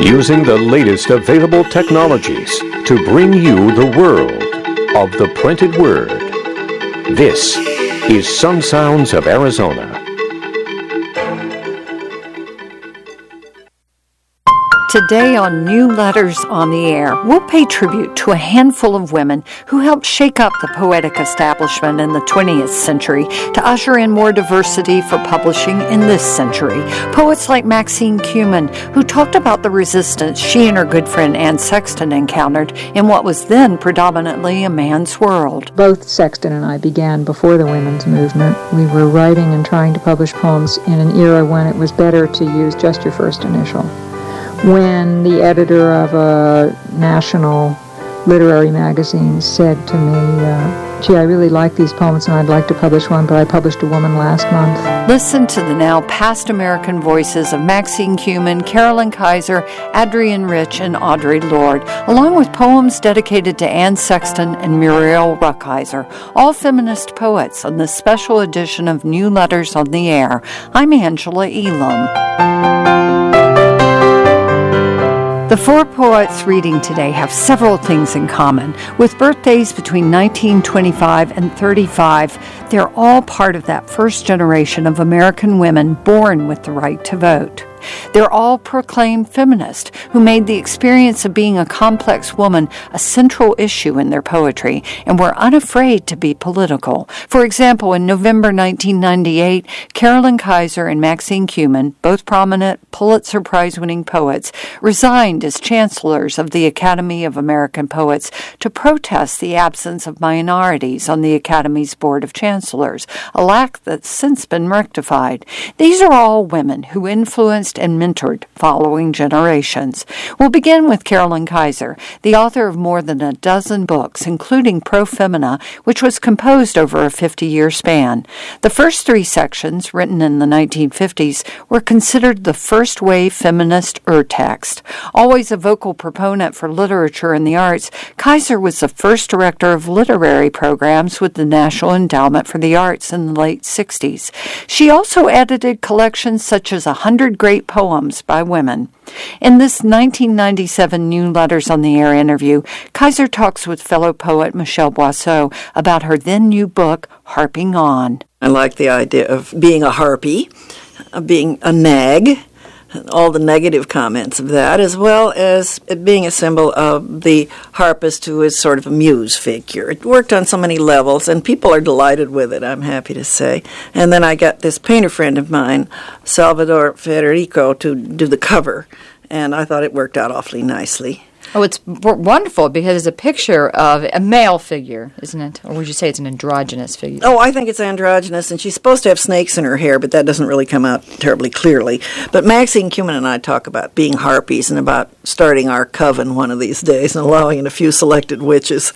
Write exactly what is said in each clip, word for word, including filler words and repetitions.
using the latest available technologies to bring you the world of the printed word. This is Sun Sounds of Arizona. Today on New Letters on the Air, we'll pay tribute to a handful of women who helped shake up the poetic establishment in the twentieth century to usher in more diversity for publishing in this century. Poets like Maxine Kumin, who talked about the resistance she and her good friend Anne Sexton encountered in what was then predominantly a man's world. Both Sexton and I began before the women's movement. We were writing and trying to publish poems in an era when it was better to use just your first initial. When the editor of a national literary magazine said to me, uh, gee, I really like these poems and I'd like to publish one, but I published a woman last month. Listen to the now past American voices of Maxine Kumin, Carolyn Kaiser, Adrienne Rich, and Audre Lorde, along with poems dedicated to Anne Sexton and Muriel Rukeyser, all feminist poets on this special edition of New Letters on the Air. I'm Angela Elam. The four poets reading today have several things in common. With birthdays between nineteen twenty-five and thirty-five, they're all part of that first generation of American women born with the right to vote. They're all proclaimed feminists who made the experience of being a complex woman a central issue in their poetry and were unafraid to be political. For example, in November nineteen ninety-eight, Carolyn Kaiser and Maxine Kumin, both prominent Pulitzer Prize-winning poets, resigned as chancellors of the Academy of American Poets to protest the absence of minorities on the Academy's Board of Chancellors, a lack that's since been rectified. These are all women who influenced and mentored following generations. We'll begin with Carolyn Kaiser, the author of more than a dozen books, including Pro Femina, which was composed over a fifty-year span. The first three sections, written in the nineteen fifties, were considered the first-wave feminist ur-text. Always a vocal proponent for literature and the arts, Kaiser was the first director of literary programs with the National Endowment for the Arts in the late sixties. She also edited collections such as A Hundred Great Poems by Women. In this nineteen ninety-seven New Letters on the Air interview, Kaiser talks with fellow poet Michelle Boisseau about her then new book, Harping On. I like the idea of being a harpy, of being a nag, all the negative comments of that, as well as it being a symbol of the harpist who is sort of a muse figure. It worked on so many levels, and people are delighted with it, I'm happy to say. And then I got this painter friend of mine, Salvador Federico, to do the cover, and I thought it worked out awfully nicely. Oh, it's w- wonderful because it's a picture of a male figure, isn't it? Or would you say it's an androgynous figure? Oh, I think it's androgynous, and she's supposed to have snakes in her hair, but that doesn't really come out terribly clearly. But Maxine Kumin and I talk about being harpies and about starting our coven one of these days and allowing in a few selected witches.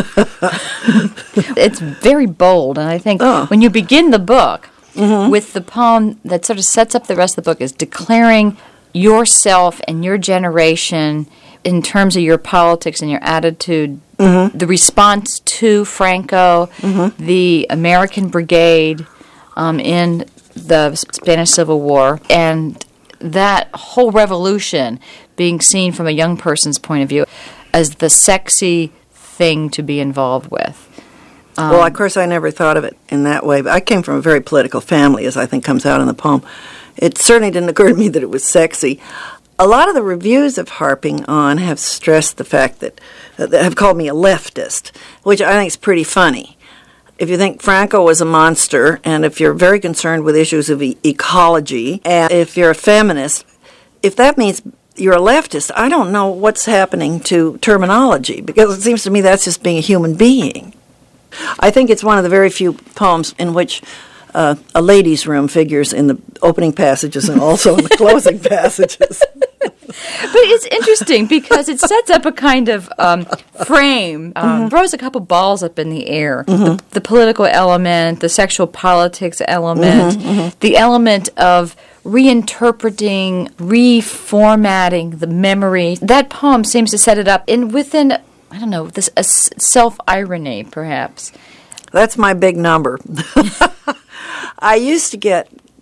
It's very bold, and I think oh. when you begin the book mm-hmm. with the poem that sort of sets up the rest of the book is declaring yourself and your generation in terms of your politics and your attitude, mm-hmm. the response to Franco, mm-hmm. the American Brigade um, in the Spanish Civil War, and that whole revolution being seen from a young person's point of view as the sexy thing to be involved with. Um, well, of course, I never thought of it in that way. But I came from a very political family, as I think comes out in the poem. It certainly didn't occur to me that it was sexy. A lot of the reviews of Harping On have stressed the fact that, uh, that have called me a leftist, which I think is pretty funny. If you think Franco was a monster, and if you're very concerned with issues of e- ecology, and if you're a feminist, if that means you're a leftist, I don't know what's happening to terminology, because it seems to me that's just being a human being. I think it's one of the very few poems in which uh, a ladies' room figures in the opening passages and also in the closing passages. But it's interesting because it sets up a kind of um, frame, um, mm-hmm. throws a couple balls up in the air. Mm-hmm. The, the political element, the sexual politics element, mm-hmm, mm-hmm. the element of reinterpreting, reformatting the memory. That poem seems to set it up in within, I don't know, this a self-irony, perhaps. That's my big number. I used to get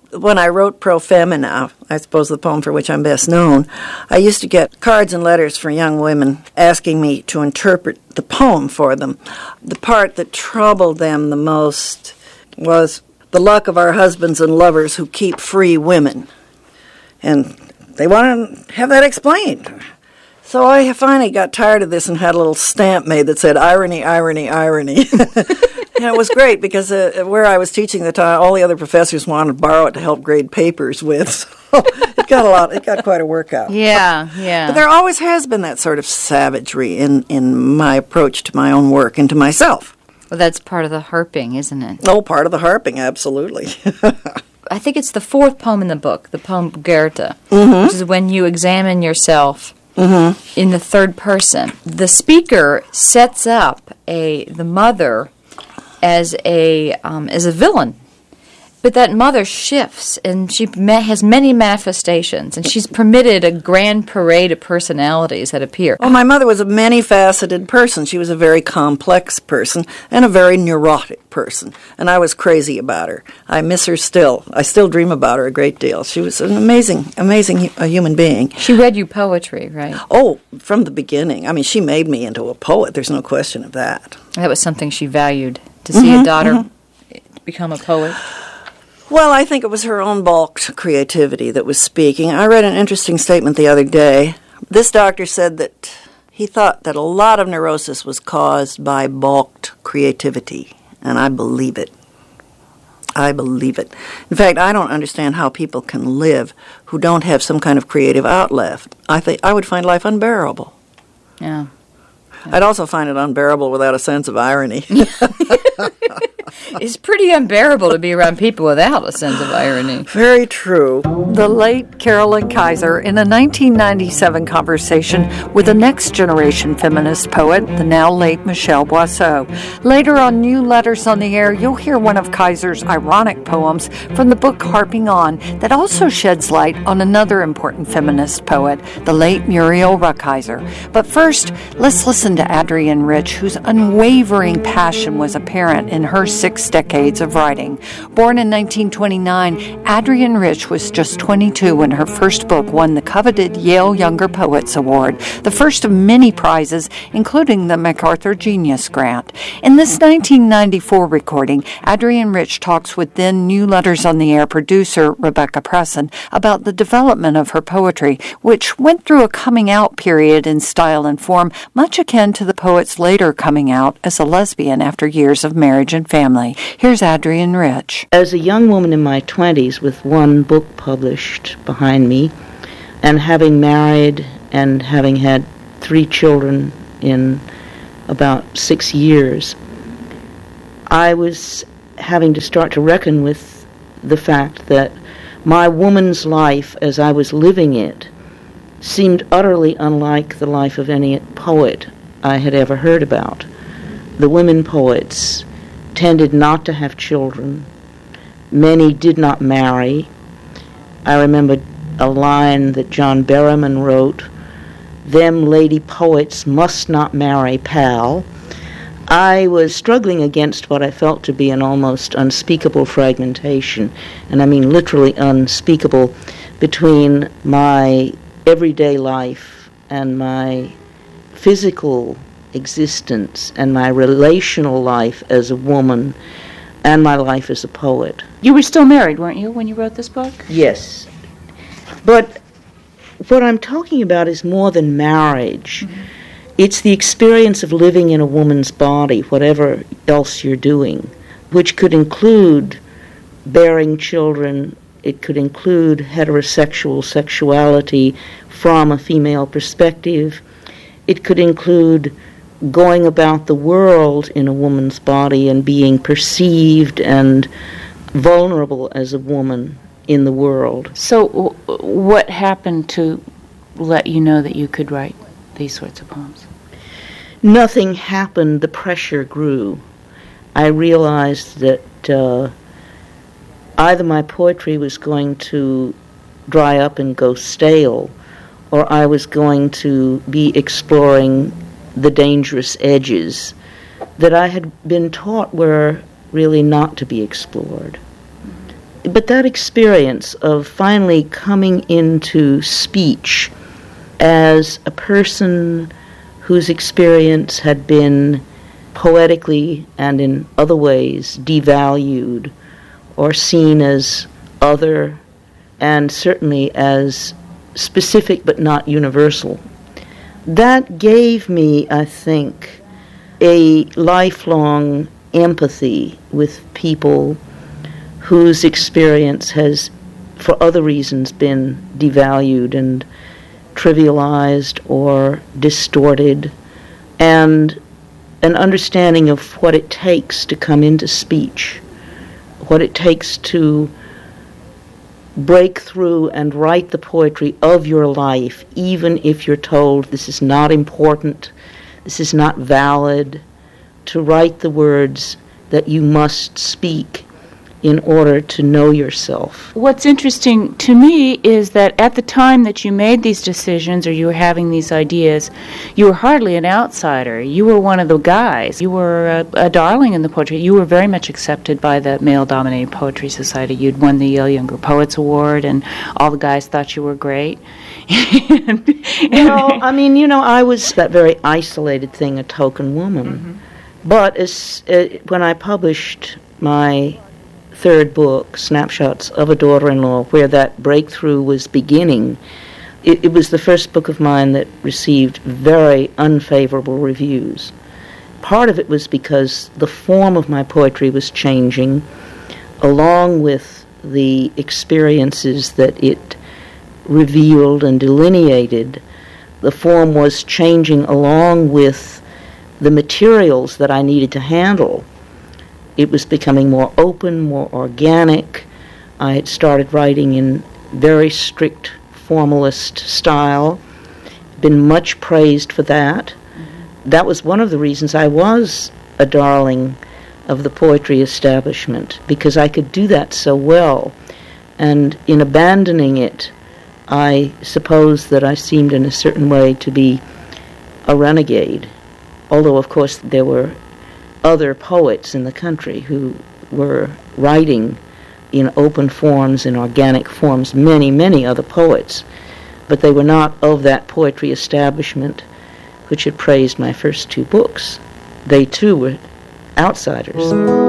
when I wrote Pro Femina, I suppose the poem for which I'm best known, I used to get cards and letters from young women asking me to interpret the poem for them. The part that troubled them the most was the luck of our husbands and lovers who keep free women. And they wanted to have that explained. So I finally got tired of this and had a little stamp made that said, irony, irony, irony. And it was great because uh, where I was teaching the time, all the other professors wanted to borrow it to help grade papers with. So it got a lot, it got quite a workout. Yeah, yeah. But there always has been that sort of savagery in, in my approach to my own work and to myself. Well, that's part of the harping, isn't it? Oh, part of the harping, absolutely. I think it's the fourth poem in the book, the poem Goethe, mm-hmm. which is when you examine yourself mm-hmm. in the third person. The speaker sets up a the mother as a um, as a villain, but that mother shifts, and she ma- has many manifestations, and she's permitted a grand parade of personalities that appear. Well, my mother was a many-faceted person. She was a very complex person and a very neurotic person, and I was crazy about her. I miss her still. I still dream about her a great deal. She was an amazing, amazing hu- a human being. She read you poetry, right? Oh, from the beginning. I mean, she made me into a poet. There's no question of that. That was something she valued, to see mm-hmm, a daughter mm-hmm. become a poet. Well, I think it was her own balked creativity that was speaking. I read an interesting statement the other day. This doctor said that he thought that a lot of neurosis was caused by balked creativity, and I believe it. I believe it. In fact, I don't understand how people can live who don't have some kind of creative outlet. I think I would find life unbearable. Yeah. yeah. I'd also find it unbearable without a sense of irony. It's pretty unbearable to be around people without a sense of irony. Very true. The late Carolyn Kaiser, in a nineteen ninety-seven conversation with a next-generation feminist poet, the now late Michelle Boisseau. Later on New Letters on the Air, you'll hear one of Kaiser's ironic poems from the book Harping On that also sheds light on another important feminist poet, the late Muriel Rukeyser. But first, let's listen to Adrienne Rich, whose unwavering passion was apparent in her six decades of writing. Born in nineteen twenty-nine, Adrienne Rich was just twenty-two when her first book won the coveted Yale Younger Poets Award, the first of many prizes, including the MacArthur Genius Grant. In this nineteen ninety-four recording, Adrienne Rich talks with then New Letters on the Air producer Rebecca Presson about the development of her poetry, which went through a coming-out period in style and form, much akin to the poet's later coming out as a lesbian after years of marriage and family. Here's Adrienne Rich. As a young woman in my twenties with one book published behind me, and having married and having had three children in about six years, I was having to start to reckon with the fact that my woman's life as I was living it seemed utterly unlike the life of any poet I had ever heard about. The women poets tended not to have children. Many did not marry. I remember a line that John Berryman wrote, "Them lady poets must not marry, pal." I was struggling against what I felt to be an almost unspeakable fragmentation, and I mean literally unspeakable, between my everyday life and my physical existence and my relational life as a woman and my life as a poet. You were still married, weren't you, when you wrote this book? Yes. But what I'm talking about is more than marriage. Mm-hmm. It's the experience of living in a woman's body, whatever else you're doing, which could include bearing children. It could include heterosexual sexuality from a female perspective. It could include going about the world in a woman's body and being perceived and vulnerable as a woman in the world. So w- what happened to let you know that you could write these sorts of poems? Nothing happened. The pressure grew. I realized that uh, either my poetry was going to dry up and go stale, or I was going to be exploring the dangerous edges that I had been taught were really not to be explored. but that experience of finally coming into speech as a person whose experience had been poetically and in other ways devalued or seen as other and certainly as specific but not universal. That gave me, I think, a lifelong empathy with people whose experience has, for other reasons, been devalued and trivialized or distorted, and an understanding of what it takes to come into speech, what it takes to break through and write the poetry of your life, even if you're told this is not important, this is not valid, to write the words that you must speak in order to know yourself. What's interesting to me is that at the time that you made these decisions or you were having these ideas, you were hardly an outsider. You were one of the guys. You were a, a darling in the poetry. You were very much accepted by the male-dominated poetry society. You'd won the Yale Younger Poets Award, and all the guys thought you were great. and, and well, I mean, you know, I was that very isolated thing, a token woman. Mm-hmm. But as uh, when I published my third book, Snapshots of a Daughter-in-Law, where that breakthrough was beginning, it, it was the first book of mine that received very unfavorable reviews. Part of it was because the form of my poetry was changing, along with the experiences that it revealed and delineated. The form was changing along with the materials that I needed to handle. It was becoming more open, more organic. I had started writing in very strict formalist style, been much praised for that. Mm-hmm. That was one of the reasons I was a darling of the poetry establishment, because I could do that so well. And in abandoning it, I suppose that I seemed in a certain way to be a renegade. Although, of course, there were other poets in the country who were writing in open forms, in organic forms, many, many other poets, but they were not of that poetry establishment which had praised my first two books. They, too, were outsiders.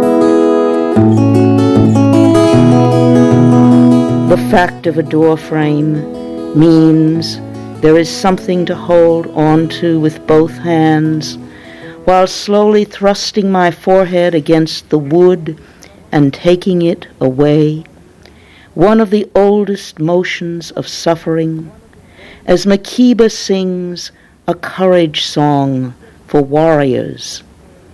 The fact of a door frame means there is something to hold on to with both hands, while slowly thrusting my forehead against the wood and taking it away, one of the oldest motions of suffering, as Makeba sings a courage song for warriors.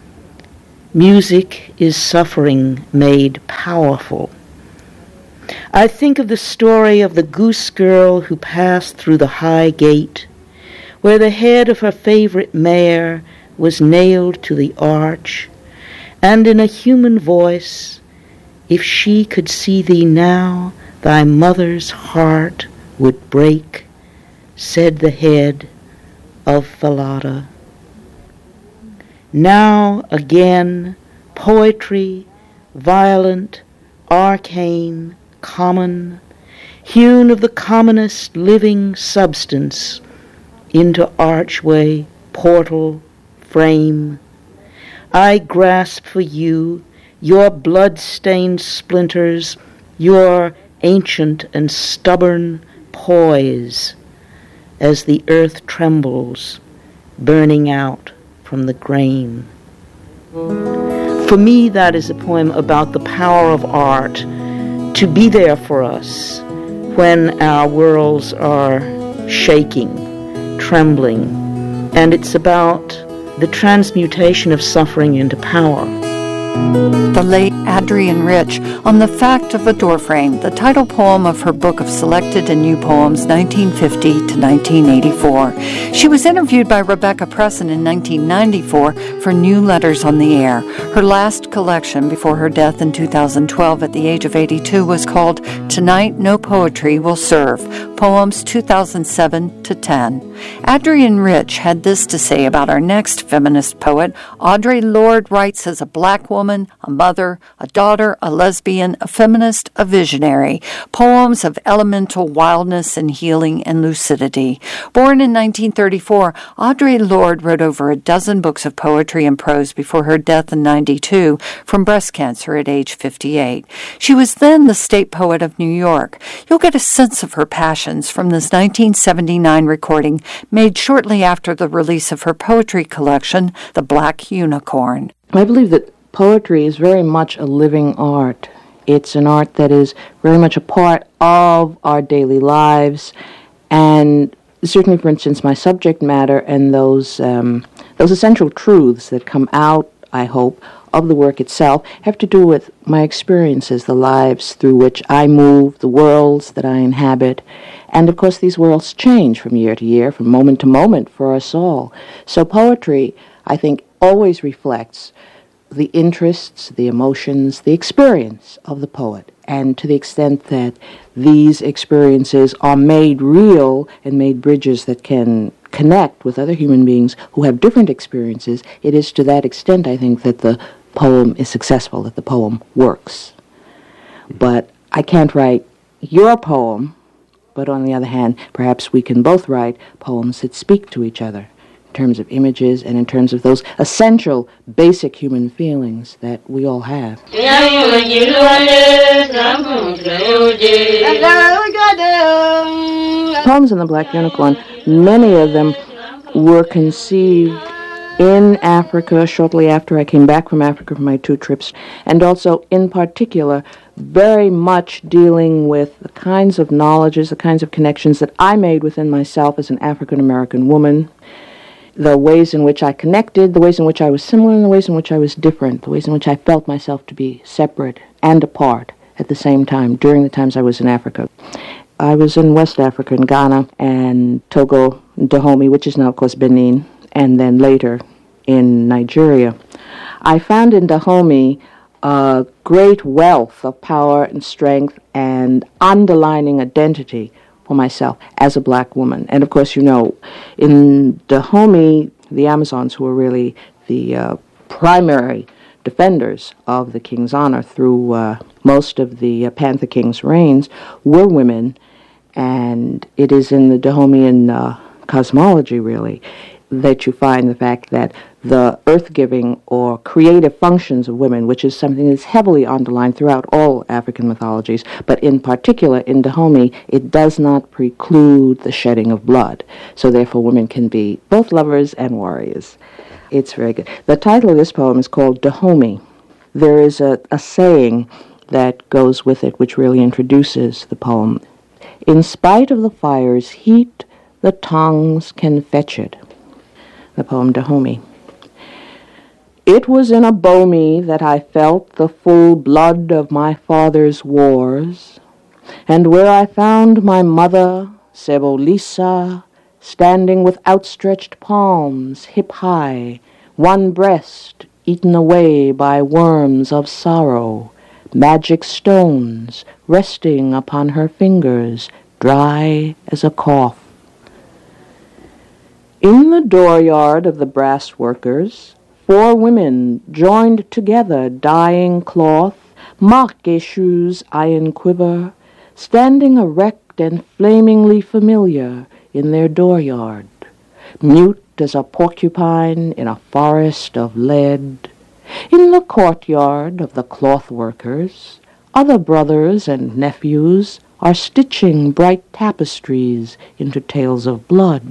Music is suffering made powerful. I think of the story of the goose girl who passed through the high gate, where the head of her favorite mare was nailed to the arch, and in a human voice, if she could see thee now, thy mother's heart would break, said the head of Falada. Now again, poetry, violent, arcane, common, hewn of the commonest living substance, into archway, portal, frame. I grasp for you your blood-stained splinters, your ancient and stubborn poise, as the earth trembles, burning out from the grain. For me, that is a poem about the power of art to be there for us when our worlds are shaking, trembling, and it's about the transmutation of suffering into power. The late Adrienne Rich on The Fact of a Doorframe, the title poem of her book of selected and new poems, nineteen fifty to nineteen eighty-four. She was interviewed by Rebecca Presson in nineteen ninety-four for New Letters on the Air. Her last collection before her death in two thousand twelve at the age of eighty-two was called Tonight No Poetry Will Serve, Poems two thousand seven to ten. Adrienne Rich had this to say about our next feminist poet. Audre Lorde writes as a black woman, a mother, a daughter, a lesbian, a feminist, a visionary. Poems of elemental wildness and healing and lucidity. Born in nineteen thirty-four, Audre Lorde wrote over a dozen books of poetry and prose before her death in ninety-two from breast cancer at age fifty-eight. She was then the state poet of New York. You'll get a sense of her passions from this nineteen seventy-nine recording made shortly after the release of her poetry collection, The Black Unicorn. I believe that poetry is very much a living art. It's an art that is very much a part of our daily lives, and certainly, for instance, my subject matter and those um, those essential truths that come out, I hope, of the work itself have to do with my experiences, the lives through which I move, the worlds that I inhabit. And, of course, these worlds change from year to year, from moment to moment for us all. So poetry, I think, always reflects the interests, the emotions, the experience of the poet. And to the extent that these experiences are made real and made bridges that can connect with other human beings who have different experiences, it is to that extent, I think, that the poem is successful, that the poem works. But I can't write your poem, but on the other hand, perhaps we can both write poems that speak to each other in terms of images and in terms of those essential, basic human feelings that we all have. Poems in The Black Unicorn, many of them were conceived in Africa shortly after I came back from Africa from my two trips, and also in particular very much dealing with the kinds of knowledges, the kinds of connections that I made within myself as an African-American woman, the ways in which I connected, the ways in which I was similar, and the ways in which I was different, the ways in which I felt myself to be separate and apart at the same time during the times I was in Africa. I was in West Africa, in Ghana, and Togo, Dahomey, which is now, of course, Benin, and then later in Nigeria. I found in Dahomey a great wealth of power and strength and underlining identity for myself as a black woman. And of course, you know, in Dahomey, the Amazons, who were really the uh, primary defenders of the king's honor through uh, most of the uh, Panther King's reigns, were women. And it is in the Dahomeyan uh, cosmology, really, that you find the fact that the earth-giving or creative functions of women, which is something that's heavily underlined throughout all African mythologies, but in particular in Dahomey, it does not preclude the shedding of blood. So therefore women can be both lovers and warriors. It's very good. The title of this poem is called Dahomey. There is a, a saying that goes with it which really introduces the poem. In spite of the fire's heat, the tongues can fetch it. The poem Dahomey. It was in Abomi that I felt the full blood of my father's wars, and where I found my mother, Sebolisa, standing with outstretched palms hip high, one breast eaten away by worms of sorrow, magic stones resting upon her fingers, dry as a cough. In the dooryard of the brass workers, four women joined together dyeing cloth, Mark-Eshu's iron quiver, standing erect and flamingly familiar in their dooryard, mute as a porcupine in a forest of lead. In the courtyard of the cloth workers, other brothers and nephews are stitching bright tapestries into tales of blood.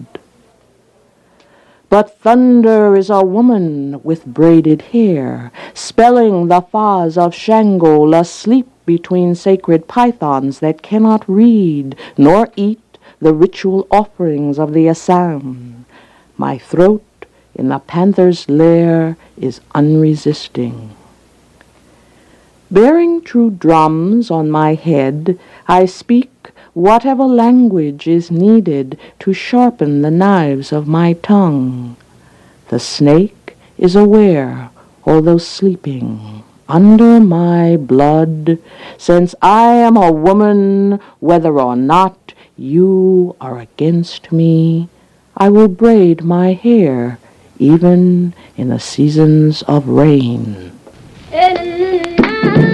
But thunder is a woman with braided hair, spelling the Fas of Shango asleep between sacred pythons that cannot read nor eat the ritual offerings of the Assam. My throat in the panther's lair is unresisting. Bearing true drums on my head, I speak whatever language is needed to sharpen the knives of my tongue. The snake is aware, although sleeping, under my blood, since I am a woman, whether or not you are against me, I will braid my hair, even in the seasons of rain.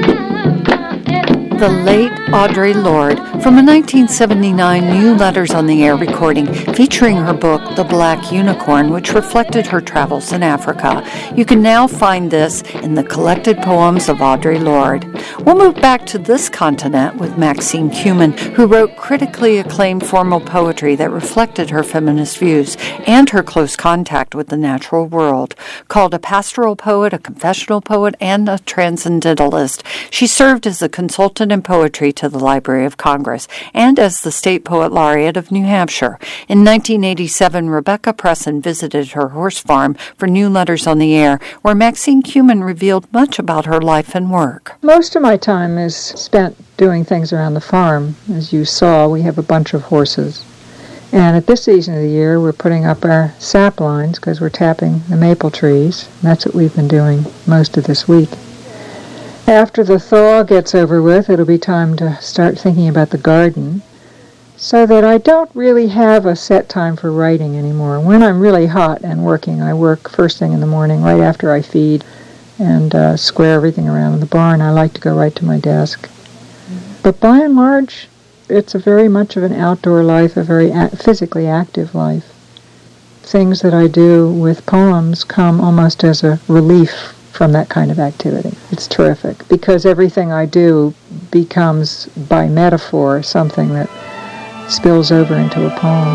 the late Audre Lorde from a nineteen seventy-nine New Letters on the Air recording featuring her book, The Black Unicorn, which reflected her travels in Africa. You can now find this in the collected poems of Audre Lorde. We'll move back to this continent with Maxine Kumin, who wrote critically acclaimed formal poetry that reflected her feminist views and her close contact with the natural world. Called a pastoral poet, a confessional poet, and a transcendentalist, she served as a consultant in poetry to the Library of Congress and as the State Poet Laureate of New Hampshire. In nineteen eighty-seven, Rebecca Presson visited her horse farm for New Letters on the Air, where Maxine Kumin revealed much about her life and work. Most of my time is spent doing things around the farm. As you saw, we have a bunch of horses. And at this season of the year, we're putting up our sap lines because we're tapping the maple trees. And that's what we've been doing most of this week. After the thaw gets over with, it'll be time to start thinking about the garden, so that I don't really have a set time for writing anymore. When I'm really hot and working, I work first thing in the morning, right after I feed, and uh, square everything around in the barn. I like to go right to my desk. But by and large, it's a very much of an outdoor life, a very a- physically active life. Things that I do with poems come almost as a relief from that kind of activity. It's terrific, because everything I do becomes, by metaphor, something that spills over into a poem.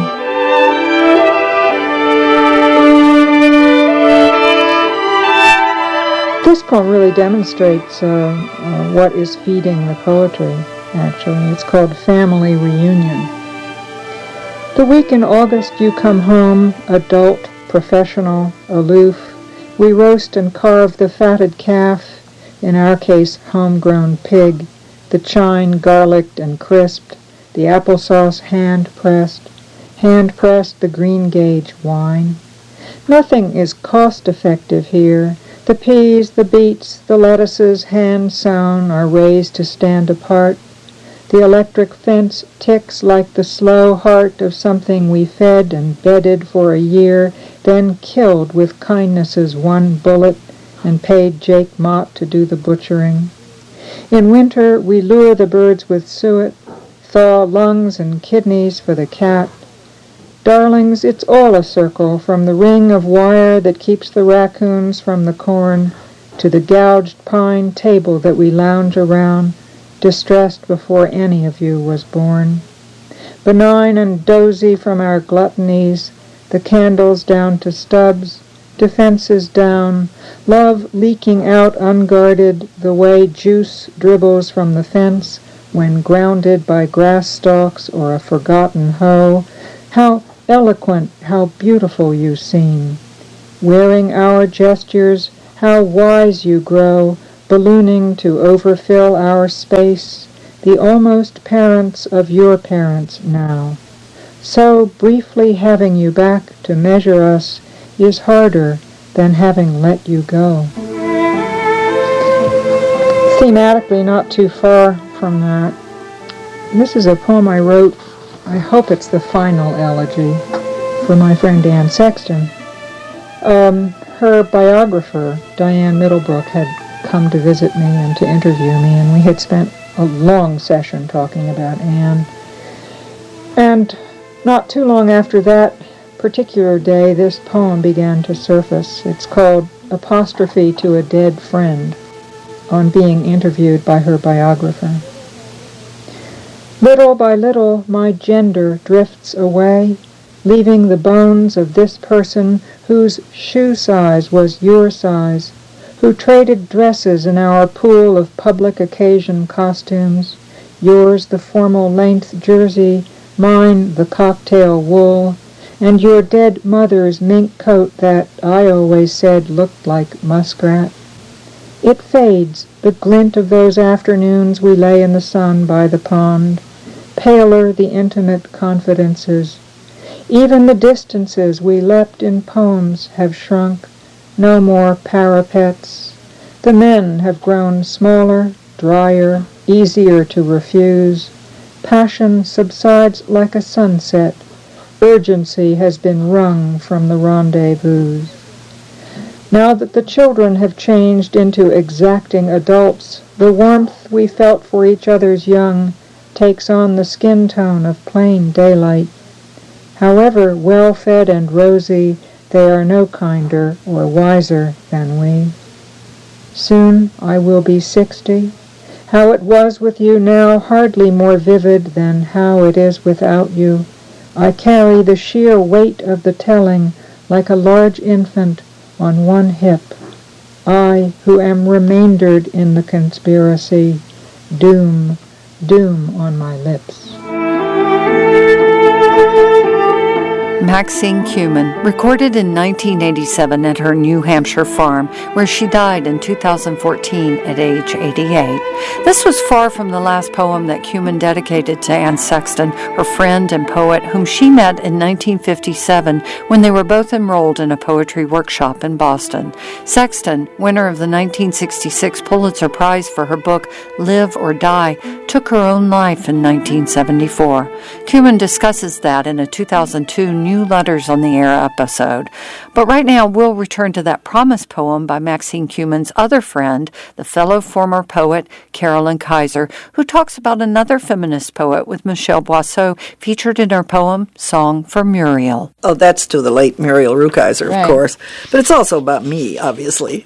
This poem really demonstrates uh, uh, what is feeding the poetry, actually. It's called Family Reunion. The week in August you come home, adult, professional, aloof. We roast and carve the fatted calf, in our case homegrown pig, the chine garlicked and crisped, the applesauce hand-pressed, hand-pressed the green gauge wine. Nothing is cost-effective here. The peas, the beets, the lettuces, hand-sown, are raised to stand apart. The electric fence ticks like the slow heart of something we fed and bedded for a year, then killed with kindness's one bullet and paid Jake Mott to do the butchering. In winter we lure the birds with suet, thaw lungs and kidneys for the cat. Darlings, it's all a circle, from the ring of wire that keeps the raccoons from the corn to the gouged pine table that we lounge around, distressed before any of you was born. Benign and dozy from our gluttonies, the candles down to stubs, defenses down, love leaking out unguarded the way juice dribbles from the fence when grounded by grass stalks or a forgotten hoe. How eloquent, how beautiful you seem. Wearing our gestures, how wise you grow, ballooning to overfill our space, the almost parents of your parents now. So briefly having you back to measure us is harder than having let you go. Thematically, not too far from that, this is a poem I wrote, I hope it's the final elegy, for my friend Anne Sexton. Um, her biographer, Diane Middlebrook, had come to visit me and to interview me, and we had spent a long session talking about Anne. And not too long after that particular day, this poem began to surface. It's called Apostrophe to a Dead Friend, on being interviewed by her biographer. Little by little, my gender drifts away, leaving the bones of this person whose shoe size was your size, who traded dresses in our pool of public occasion costumes, yours the formal length jersey, mine the cocktail wool, and your dead mother's mink coat that I always said looked like muskrat. It fades, the glint of those afternoons we lay in the sun by the pond, paler the intimate confidences. Even the distances we leapt in poems have shrunk, no more parapets. The men have grown smaller, drier, easier to refuse. Passion subsides like a sunset. Urgency has been wrung from the rendezvous. Now that the children have changed into exacting adults, the warmth we felt for each other's young takes on the skin tone of plain daylight. However well-fed and rosy, they are no kinder or wiser than we. Soon I will be sixty. How it was with you now, hardly more vivid than how it is without you. I carry the sheer weight of the telling like a large infant on one hip. I, who am remaindered in the conspiracy, doom, doom on my lips. Maxine Kumin, recorded in nineteen eighty-seven at her New Hampshire farm, where she died in two thousand fourteen at age eighty-eight. This was far from the last poem that Kumin dedicated to Anne Sexton, her friend and poet, whom she met in nineteen fifty-seven when they were both enrolled in a poetry workshop in Boston. Sexton, winner of the nineteen sixty-six Pulitzer Prize for her book Live or Die, took her own life in nineteen seventy-four. Kumin discusses that in a two thousand two New Letters on the Air episode. But right now, we'll return to that promise poem by Maxine Kumin's other friend, the fellow former poet Carolyn Kaiser, who talks about another feminist poet with Michelle Boisseau, featured in her poem Song for Muriel. Oh, that's to the late Muriel Rukeyser, Right. of course. But it's also about me, obviously.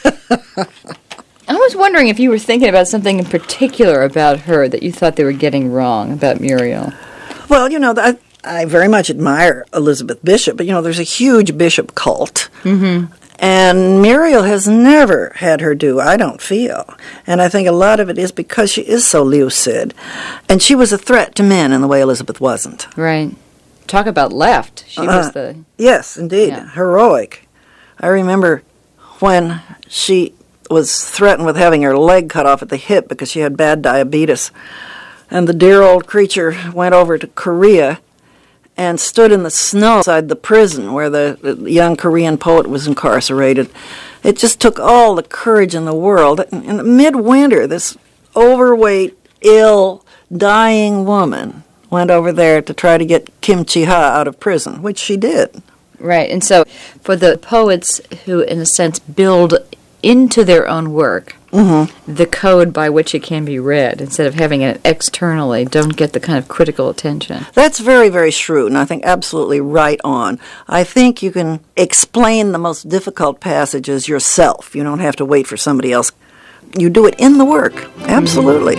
I was wondering if you were thinking about something in particular about her that you thought they were getting wrong about Muriel. Well, you know, I, I very much admire Elizabeth Bishop, but, you know, there's a huge Bishop cult. Mm-hmm. And Muriel has never had her due, I don't feel. And I think a lot of it is because she is so lucid. And she was a threat to men in the way Elizabeth wasn't. Right. Talk about left. She Uh, was the... Yes, indeed. Yeah. Heroic. I remember when she was threatened with having her leg cut off at the hip because she had bad diabetes. And the dear old creature went over to Korea and stood in the snow outside the prison where the, the young Korean poet was incarcerated. It just took all the courage in the world. In, in midwinter, this overweight, ill, dying woman went over there to try to get Kim Chi-ha out of prison, which she did. Right. And so for the poets who, in a sense, build into their own work Mm-hmm. the code by which it can be read, instead of having it externally, don't get the kind of critical attention. That's very, very shrewd, and I think absolutely right on. I think you can explain the most difficult passages yourself. You don't have to wait for somebody else. You do it in the work. Absolutely.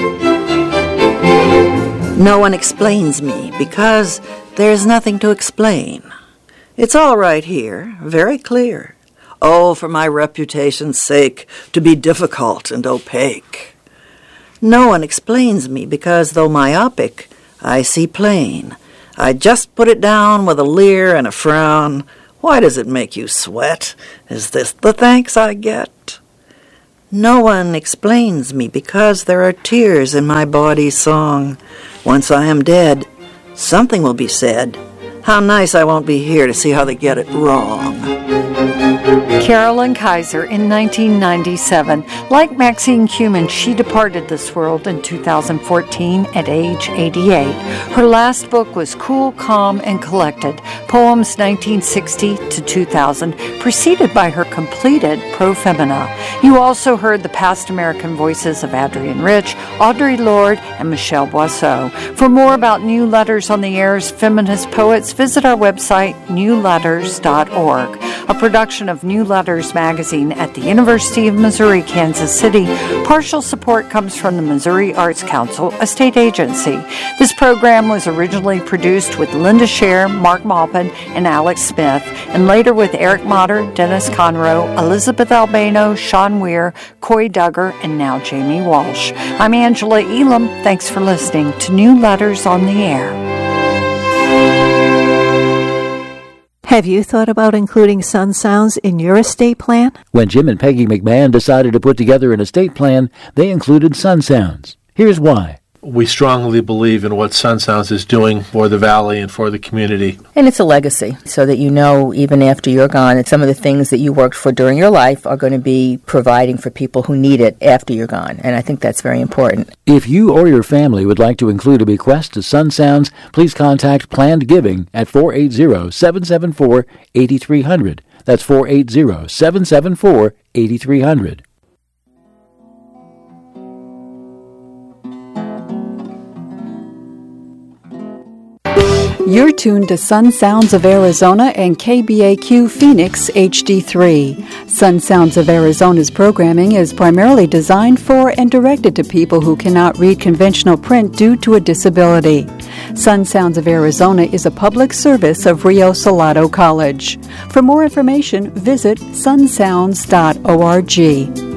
Mm-hmm. No one explains me because there's nothing to explain. It's all right here, very clear. Oh, for my reputation's sake, to be difficult and opaque. No one explains me because, though myopic, I see plain. I just put it down with a leer and a frown. Why does it make you sweat? Is this the thanks I get? No one explains me because there are tears in my body's song. Once I am dead, something will be said. How nice I won't be here to see how they get it wrong. Carolyn Kaiser in nineteen ninety-seven. Like Maxine Kumin, she departed this world in two thousand fourteen at age eighty-eight. Her last book was Cool, Calm, and Collected, Poems nineteen sixty to two thousand, preceded by her completed Pro Femina. You also heard the past American voices of Adrienne Rich, Audre Lorde, and Michelle Boisseau. For more about New Letters on the Air's feminist poets, visit our website, new letters dot org. A production of New Letters magazine at the University of Missouri, Kansas City. Partial support comes from the Missouri Arts Council, a state agency. This program was originally produced with Linda Scher, Mark Maupin, and Alex Smith, and later with Eric Motter, Dennis Conroe, Elizabeth Albano, Sean Weir, Coy Duggar, and now Jamie Walsh. I'm Angela Elam. Thanks for listening to New Letters on the Air. Have you thought about including Sun Sounds in your estate plan? When Jim and Peggy McMahon decided to put together an estate plan, they included Sun Sounds. Here's why. We strongly believe in what Sun Sounds is doing for the Valley and for the community. And it's a legacy, so that you know, even after you're gone, that some of the things that you worked for during your life are going to be providing for people who need it after you're gone. And I think that's very important. If you or your family would like to include a bequest to Sun Sounds, please contact Planned Giving at four eight zero, seven seven four, eight three zero zero. That's four eight zero, seven seven four, eight three zero zero. You're tuned to Sun Sounds of Arizona and K B A Q Phoenix H D three. Sun Sounds of Arizona's programming is primarily designed for and directed to people who cannot read conventional print due to a disability. Sun Sounds of Arizona is a public service of Rio Salado College. For more information, visit sun sounds dot org.